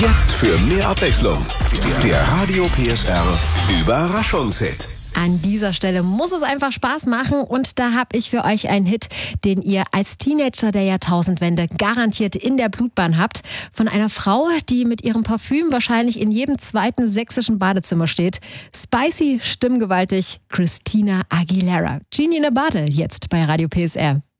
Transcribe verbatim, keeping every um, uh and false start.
Jetzt für mehr Abwechslung. Der Radio P S R Überraschungshit. An dieser Stelle muss es einfach Spaß machen und da habe ich für euch einen Hit, den ihr als Teenager der Jahrtausendwende garantiert in der Blutbahn habt. Von einer Frau, die mit ihrem Parfüm wahrscheinlich in jedem zweiten sächsischen Badezimmer steht. Spicy, stimmgewaltig, Christina Aguilera. Genie in a Bottle, jetzt bei Radio P S R.